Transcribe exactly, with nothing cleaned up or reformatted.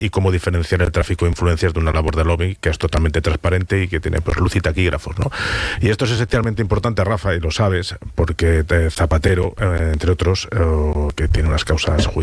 y cómo diferenciar el tráfico de influencias de una labor de lobby que es totalmente transparente y que tiene pues luz y taquígrafos, ¿no? Y esto es esencialmente importante, Rafa, y lo sabes, porque Zapatero, eh, entre otros, eh, que tiene unas causas judiciales